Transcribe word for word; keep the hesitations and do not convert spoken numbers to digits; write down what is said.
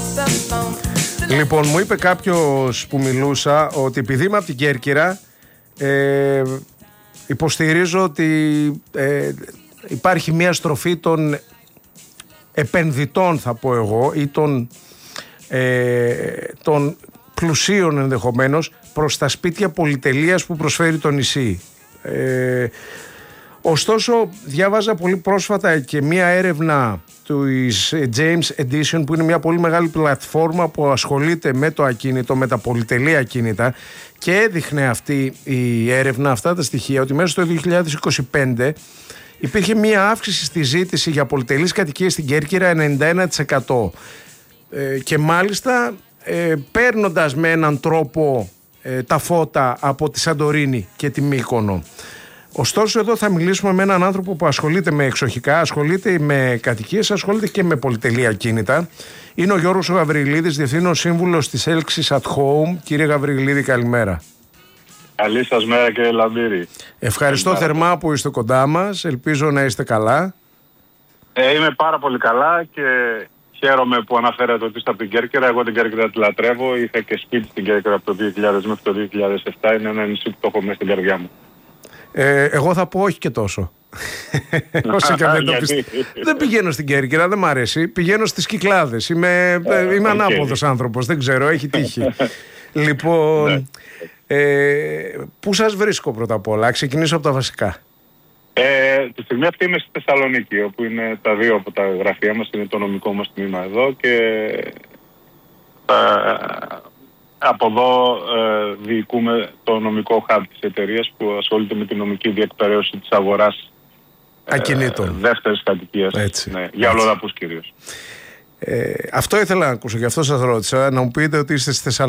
Λοιπόν, μου είπε κάποιος που μιλούσα ότι επειδή είμαι από την Κέρκυρα, ε, υποστηρίζω ότι ε, υπάρχει μια στροφή των επενδυτών, θα πω εγώ, ή των, ε, των πλουσίων ενδεχομένως, προς τα σπίτια πολυτελείας που προσφέρει το νησί. Ε, ωστόσο, διάβαζα πολύ πρόσφατα και μία έρευνα του James Edition, που είναι μια πολύ μεγάλη πλατφόρμα που ασχολείται με το ακίνητο, με τα πολυτελεία ακίνητα, και έδειχνε αυτή η έρευνα, αυτά τα στοιχεία, ότι μέσα στο δύο χιλιάδες είκοσι πέντε υπήρχε μια αύξηση στη ζήτηση για πολυτελείς κατοικίες στην Κέρκυρα ενενήντα ένα τοις εκατό, ε, και μάλιστα ε, παίρνοντας με έναν τρόπο ε, τα φώτα από τη Σαντορίνη και τη Μύκονο. Ωστόσο, εδώ θα μιλήσουμε με έναν άνθρωπο που ασχολείται με εξοχικά, ασχολείται με κατοικίες, ασχολείται και με πολυτελεία ακίνητα. Είναι ο Γιώργος ο Γαβριλίδης, Διευθύνων Σύμβουλος της Έλξης at Home. Κύριε Γαβριλίδη, καλημέρα. Καλή σας μέρα, κύριε Λαμπύρη. Ευχαριστώ καλημέρα. Θερμά που είστε κοντά μας. Ελπίζω να είστε καλά. Ε, είμαι πάρα πολύ καλά και χαίρομαι που αναφέρατε ότι είστε από την Κέρκυρα. Εγώ την Κέρκυρα τη λατρεύω. Είχα και σπίτι στην Κέρκυρα από το δύο χιλιάδες μέχρι το δύο χιλιάδες επτά. Είναι ένα νησί που το έχω μέσα στην καρδιά μου. Ε, εγώ θα πω όχι και τόσο. Όσο και δεν το πιστεύω. Δεν πηγαίνω στην Κέρκυρα, δεν μ' αρέσει. Πηγαίνω στις Κυκλάδες. Είμαι, ε, είμαι okay. ανάποδος άνθρωπος, δεν ξέρω, έχει τύχει. Λοιπόν, ε, πού σας βρίσκω πρώτα απ' όλα? Ξεκινήσω από τα βασικά. Ε, τη στιγμή αυτή είμαι στη Θεσσαλονίκη, όπου είναι τα δύο από τα γραφεία μας, είναι το νομικό μας τμήμα εδώ και τα... Από εδώ ε, διοικούμε το νομικό hub της εταιρείας που ασχολείται με τη νομική διεκπαιρέωση της αγοράς ακινήτων ε, δεύτερης κατοικίας, ναι, για αλλοδαπούς κυρίως. Ε, αυτό ήθελα να ακούσω, γι' αυτό σας ρώτησα, να μου πείτε ότι είστε στη Θεσσαλονίκη.